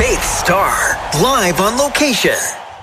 Faith Star, live on location.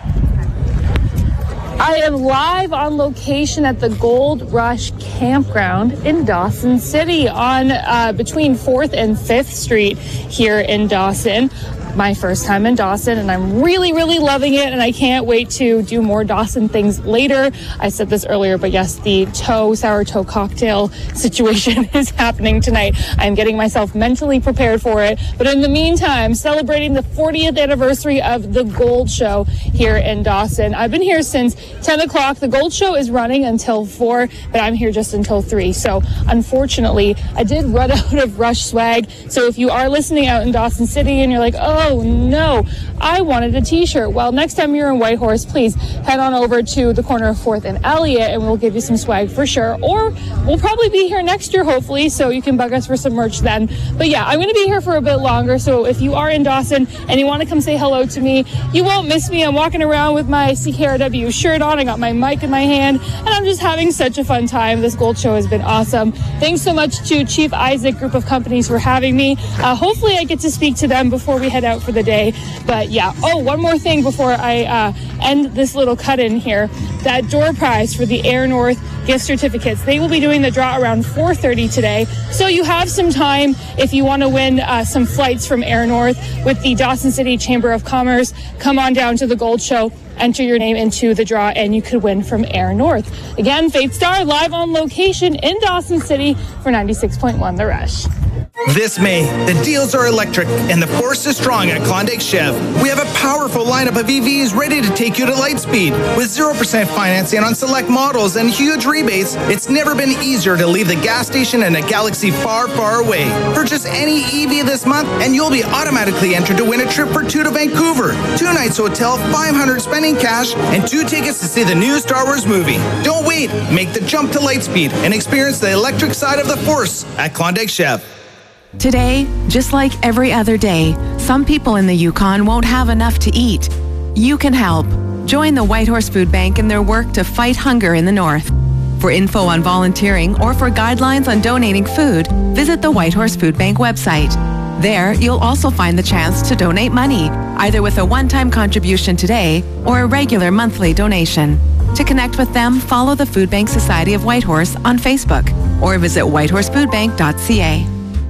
I am live on location at the Gold Rush Campground in Dawson City on between 4th and 5th Street here in Dawson. My first time in Dawson, and I'm really, really loving it, and I can't wait to do more Dawson things later. I said this earlier, but yes, the sour toe cocktail situation is happening tonight. I'm getting myself mentally prepared for it, but in the meantime, celebrating the 40th anniversary of the Gold Show here in Dawson. I've been here since 10 o'clock. The Gold Show is running until 4, but I'm here just until 3. So unfortunately, I did run out of Rush swag. So if you are listening out in Dawson City and you're like, oh no, I wanted a t-shirt. Well, next time you're in Whitehorse, please head on over to the corner of 4th and Elliott and we'll give you some swag for sure. Or we'll probably be here next year, hopefully, so you can bug us for some merch then. But yeah, I'm going to be here for a bit longer. So if you are in Dawson and you want to come say hello to me, you won't miss me. I'm walking around with my CKRW shirt on. I got my mic in my hand and I'm just having such a fun time. This Gold Show has been awesome. Thanks so much to Chief Isaac Group of Companies for having me. Hopefully I get to speak to them before we head out for the day. But yeah, one more thing before I end this little cut in here. That door prize for the Air North gift certificates, they will be doing the draw around 4:30 today. So you have some time if you want to win some flights from Air North with the Dawson City Chamber of Commerce. Come on down to the Gold Show, enter your name into the draw, and you could win from Air North. Again, Faith Star live on location in Dawson City for 96.1 The Rush. This May, the deals are electric and the force is strong at Klondike Chev. We have a powerful lineup of EVs ready to take you to Lightspeed. With 0% financing on select models and huge rebates, it's never been easier to leave the gas station in a galaxy far, far away. Purchase any EV this month and you'll be automatically entered to win a trip for 2 to Vancouver, 2 nights hotel, $500 spending cash, and 2 tickets to see the new Star Wars movie. Don't wait. Make the jump to Lightspeed and experience the electric side of the force at Klondike Chev. Today, just like every other day, some people in the Yukon won't have enough to eat. You can help. Join the Whitehorse Food Bank in their work to fight hunger in the north. For info on volunteering or for guidelines on donating food, visit the Whitehorse Food Bank website. There, you'll also find the chance to donate money, either with a one-time contribution today or a regular monthly donation. To connect with them, follow the Food Bank Society of Whitehorse on Facebook or visit whitehorsefoodbank.ca.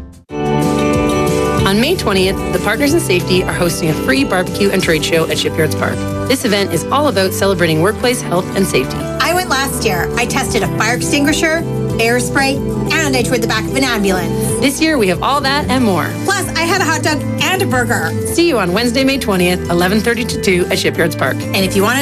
On May 20th, the Partners in Safety are hosting a free barbecue and trade show at Shipyards Park. This event is all about celebrating workplace health and safety. I went last year. I tested a fire extinguisher, air spray, and I toured the back of an ambulance. This year, we have all that and more. Plus, I had a hot dog and a burger. See you on Wednesday, May 20th, 11:30 to 2 at Shipyards Park. And if you want